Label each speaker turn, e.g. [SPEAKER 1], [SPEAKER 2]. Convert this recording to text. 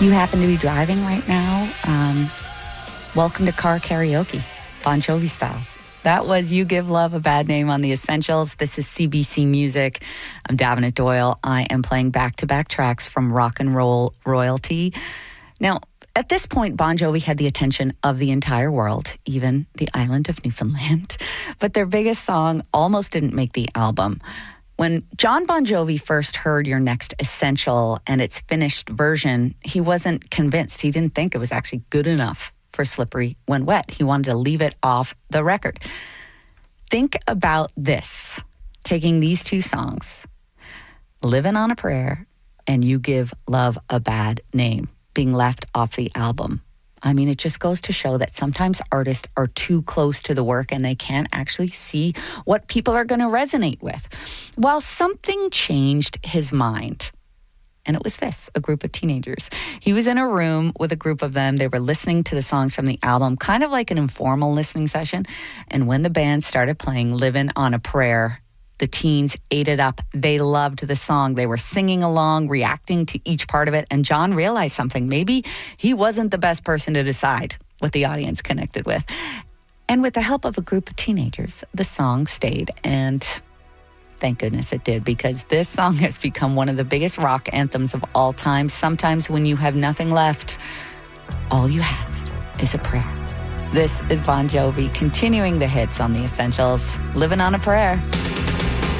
[SPEAKER 1] If you happen to be driving right now, welcome to car karaoke, Bon Jovi styles. That was You Give Love a Bad Name on The Essentials. This is CBC Music. I'm Davenant Doyle. I am playing back-to-back tracks from rock and roll royalty. Now, at this point, Bon Jovi had the attention of the entire world, even the island of Newfoundland. But their biggest song almost didn't make the album. When John Bon Jovi first heard Your Next Essential and its finished version, he wasn't convinced. He didn't think it was actually good enough for Slippery When Wet. He wanted to leave it off the record. Think about this. Taking these two songs, Living on a Prayer and You Give Love a Bad Name, being left off the album. I mean, it just goes to show that sometimes artists are too close to the work and they can't actually see what people are going to resonate with. Well, something changed his mind. And it was this, a group of teenagers. He was in a room with a group of them. They were listening to the songs from the album, kind of like an informal listening session. And when the band started playing Livin' on a Prayer, the teens ate it up. They loved the song. They were singing along, reacting to each part of it. And John realized something. Maybe he wasn't the best person to decide what the audience connected with. And with the help of a group of teenagers, the song stayed. And thank goodness it did, because this song has become one of the biggest rock anthems of all time. Sometimes when you have nothing left, all you have is a prayer. This is Bon Jovi continuing the hits on The Essentials, Living on a Prayer.